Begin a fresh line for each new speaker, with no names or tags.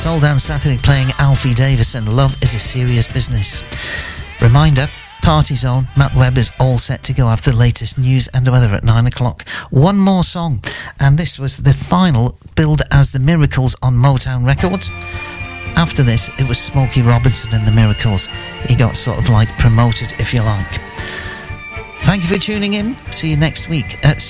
Soul Dance Saturday playing Alfie Davison, Love is a Serious Business. Reminder, Party Zone, Matt Webb is all set to go after the latest news and weather at 9 o'clock. One more song, and this was the final billed as The Miracles on Motown Records. After this, it was Smokey Robinson and The Miracles. He got sort of like promoted, if you like. Thank you for tuning in. See you next week at